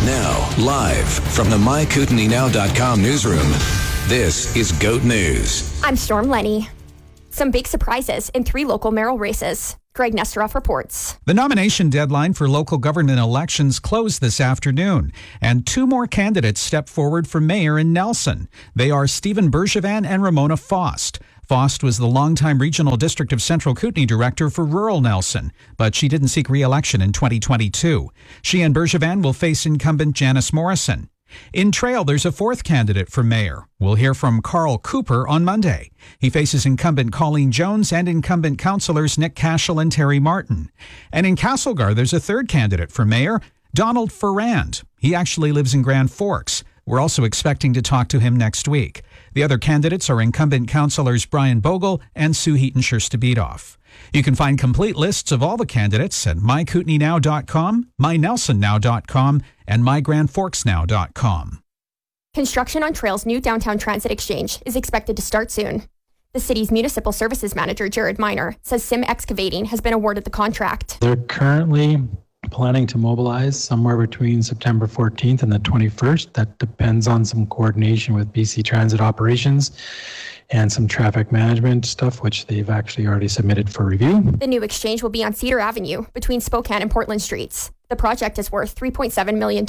Now, live from the MyKootenays.com newsroom, this is GOAT News. I'm Storm Lenny. Some big surprises in 3 local mayoral races. Greg Nesteroff reports. The nomination deadline for local government elections closed this afternoon, and 2 more candidates stepped forward for mayor in Nelson. They are Stephen Bergevin and Ramona Faust. Faust was the longtime Regional District of Central Kootenay Director for rural Nelson, but she didn't seek re-election in 2022. She and Bergevin will face incumbent Janice Morrison. In Trail, there's a 4th candidate for mayor. We'll hear from Carl Cooper on Monday. He faces incumbent Colleen Jones and incumbent councillors Nick Cashel and Terry Martin. And in Castlegar, there's a 3rd candidate for mayor, Donald Ferrand. He actually lives in Grand Forks. We're also expecting to talk to him next week. The other candidates are incumbent councillors Brian Bogle and Sue Heaton-Scherstebitoff. You can find complete lists of all the candidates at MyKootenayNow.com, MyNelsonNow.com, and MyGrandForksNow.com. Construction on Trail's new downtown transit exchange is expected to start soon. The city's municipal services manager, Jared Miner, says Sim Excavating has been awarded the contract. They're currently planning to mobilize somewhere between September 14th and the 21st. That depends on some coordination with BC Transit Operations and some traffic management stuff, which they've actually already submitted for review. The new exchange will be on Cedar Avenue between Spokane and Portland Streets. The project is worth $3.7 million.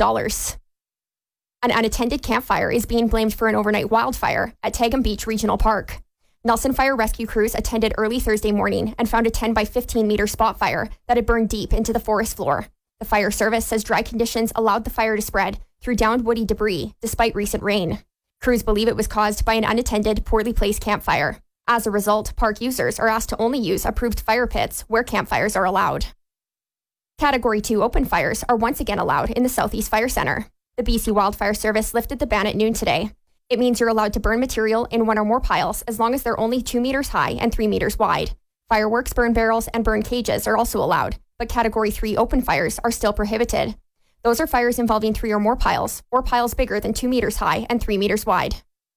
An unattended campfire is being blamed for an overnight wildfire at Tagum Beach Regional Park. Nelson Fire Rescue crews attended early Thursday morning and found a 10 by 15 meter spot fire that had burned deep into the forest floor. The fire service says dry conditions allowed the fire to spread through downed woody debris despite recent rain. Crews believe it was caused by an unattended, poorly placed campfire. As a result, park users are asked to only use approved fire pits where campfires are allowed. Category 2 open fires are once again allowed in the Southeast Fire Centre. The BC Wildfire Service lifted the ban at noon today. It means you're allowed to burn material in 1 or more piles as long as they're only 2 meters high and 3 meters wide. Fireworks, burn barrels, and burn cages are also allowed, but Category 3 open fires are still prohibited. Those are fires involving 3 or more piles, or piles bigger than 2 meters high and 3 meters wide.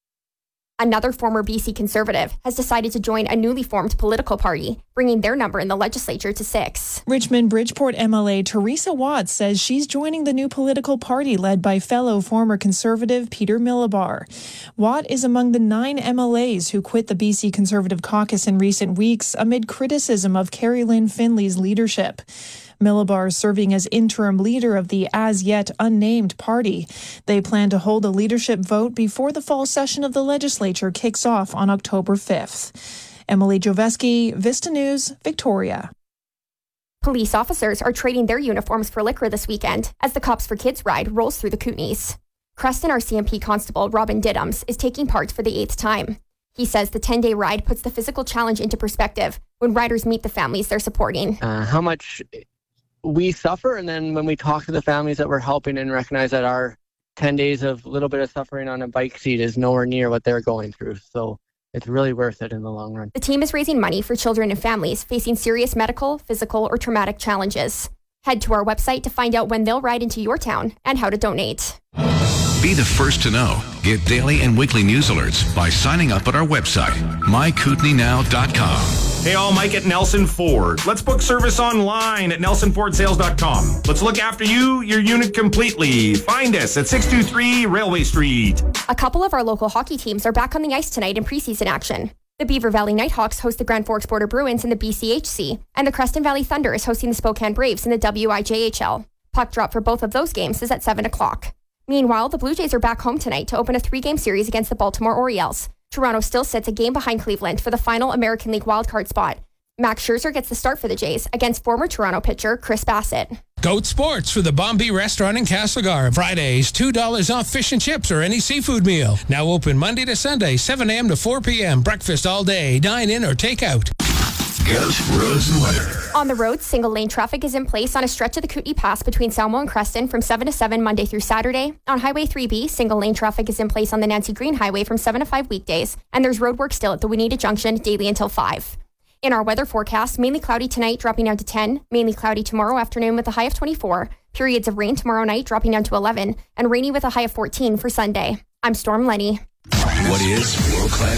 Another former BC Conservative has decided to join a newly formed political party, bringing their number in the legislature to 6. Richmond-Bridgeport MLA Teresa Watts says she's joining the new political party led by fellow former Conservative Peter Millibar. Watt is among the 9 MLAs who quit the BC Conservative caucus in recent weeks amid criticism of Carrie Lynn Finley's leadership. Millibar serving as interim leader of the as-yet unnamed party. They plan to hold a leadership vote before the fall session of the legislature kicks off on October 5th. Emily Joveski, Vista News, Victoria. Police officers are trading their uniforms for liquor this weekend as the Cops for Kids ride rolls through the Kootenays. Creston RCMP Constable Robin Diddums is taking part for the 8th time. He says the 10-day ride puts the physical challenge into perspective when riders meet the families they're supporting. How much we suffer, and then when we talk to the families that we're helping and recognize that our 10 days of a little bit of suffering on a bike seat is nowhere near what they're going through. So it's really worth it in the long run. The team is raising money for children and families facing serious medical, physical, or traumatic challenges. Head to our website to find out when they'll ride into your town and how to donate. Be the first to know. Get daily and weekly news alerts by signing up at our website, MyKootenaysNow.com. Hey all, Mike at Nelson Ford. Let's book service online at NelsonFordSales.com. Let's look after you, your unit completely. Find us at 623 Railway Street. A couple of our local hockey teams are back on the ice tonight in preseason action. The Beaver Valley Nighthawks host the Grand Forks Border Bruins in the BCHC, and the Creston Valley Thunder is hosting the Spokane Braves in the WIJHL. Puck drop for both of those games is at 7 o'clock. Meanwhile, the Blue Jays are back home tonight to open a 3-game series against the Baltimore Orioles. Toronto still sits a game behind Cleveland for the final American League wildcard spot. Max Scherzer gets the start for the Jays against former Toronto pitcher Chris Bassett. Goat Sports for the Bombay Restaurant in Castlegar. Fridays, $2 off fish and chips or any seafood meal. Now open Monday to Sunday, 7 a.m. to 4 p.m. Breakfast all day. Dine in or take out. GOAT roads and weather. On the roads, single lane traffic is in place on a stretch of the Kootenay Pass between Salmo and Creston from 7 to 7 Monday through Saturday. On Highway 3B, single lane traffic is in place on the Nancy Green Highway from 7 to 5 weekdays, and there's road work still at the Wineta Junction daily until 5. In our weather forecast, mainly cloudy tonight, dropping down to 10, mainly cloudy tomorrow afternoon with a high of 24, periods of rain tomorrow night dropping down to 11, and rainy with a high of 14 for Sunday. I'm Storm Lenny. What is world-class